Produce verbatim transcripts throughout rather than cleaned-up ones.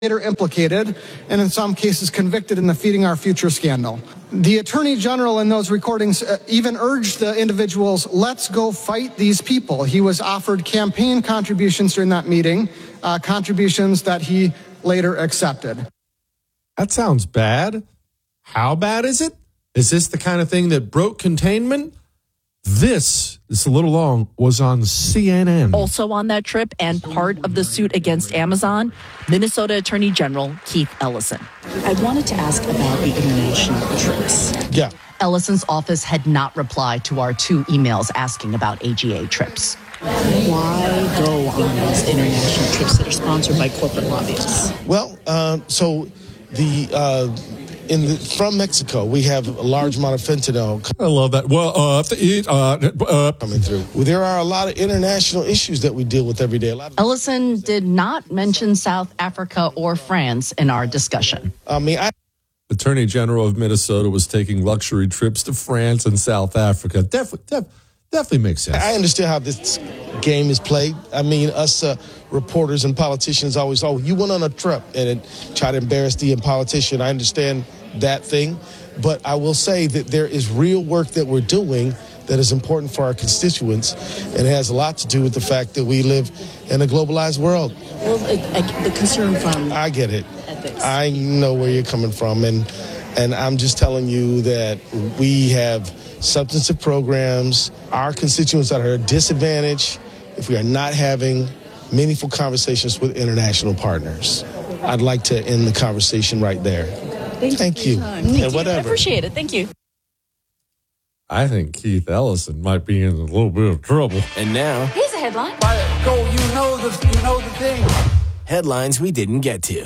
later implicated, and in some cases convicted in the Feeding Our Future scandal. The Attorney General in those recordings uh, even urged the individuals, let's go fight these people. He was offered campaign contributions during that meeting, uh, contributions that he later accepted. That sounds bad. How bad is it? Is this the kind of thing that broke containment? This, it's a little long, was on C N N. Also on that trip and part of the suit against Amazon, Minnesota Attorney General Keith Ellison. I wanted to ask about the international trips. Yeah. Ellison's office had not replied to our two emails asking about A G A trips. Why go on these international trips that are sponsored by corporate lobbyists? Well, uh, so the... Uh, In the, from Mexico, we have a large amount of fentanyl. I love that. Well, uh, to eat, uh, uh. coming through. Well, there are a lot of international issues that we deal with every day. A lot of- Ellison did not mention South Africa or France in our discussion. I mean, I. Attorney General of Minnesota was taking luxury trips to France and South Africa. Definitely, def, definitely makes sense. I understand how this game is played. I mean, us uh, reporters and politicians always, oh, you went on a trip and it, try to embarrass the politician. I understand that thing, but I will say that there is real work that we're doing that is important for our constituents, and it has a lot to do with the fact that we live in a globalized world. Well, uh, uh, the concern from I get it. ethics. I know where you're coming from, and and I'm just telling you that we have substantive programs. Our constituents are at a disadvantage if we are not having meaningful conversations with international partners. I'd like to end the conversation right there. Thank, Thank you. you. Thank Yeah, you. whatever. I appreciate it. Thank you. I think Keith Ellison might be in a little bit of trouble. And now, Here's a headline. Go, you know the, you know the thing. headlines we didn't get to.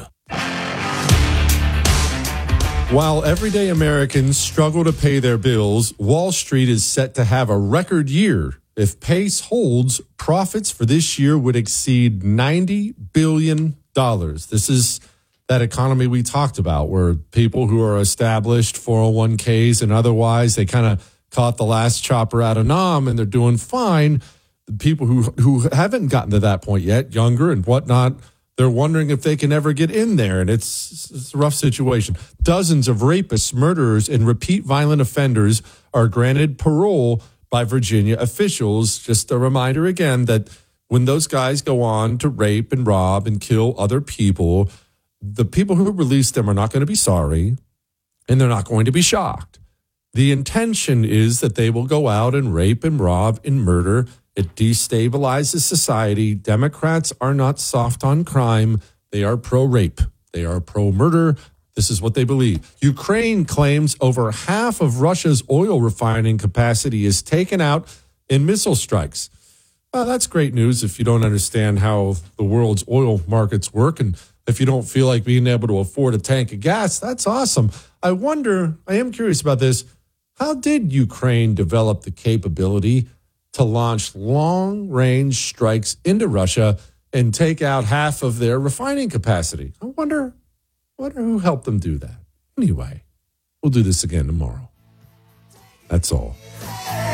While everyday Americans struggle to pay their bills, Wall Street is set to have a record year. If pace holds, profits for this year would exceed ninety billion dollars. This is that economy we talked about, where people who are established four oh one k's and otherwise, they kind of caught the last chopper out of Nam and they're doing fine. The people who who haven't gotten to that point yet, younger and whatnot, they're wondering if they can ever get in there, and it's, it's a rough situation. Dozens of rapists, murderers, and repeat violent offenders are granted parole by Virginia officials. Just a reminder again that when those guys go on to rape and rob and kill other people, the people who release them are not going to be sorry, and they're not going to be shocked. The intention is that they will go out and rape and rob and murder. It destabilizes society. Democrats are not soft on crime. They are pro-rape. They are pro-murder. This is what they believe. Ukraine claims over half of Russia's oil refining capacity is taken out in missile strikes. Well, that's great news if you don't understand how the world's oil markets work, and if you don't feel like being able to afford a tank of gas. That's awesome. I wonder, I am curious about this. How did Ukraine develop the capability to launch long-range strikes into Russia and take out half of their refining capacity? I wonder, wonder who helped them do that. Anyway, we'll do this again tomorrow. That's all.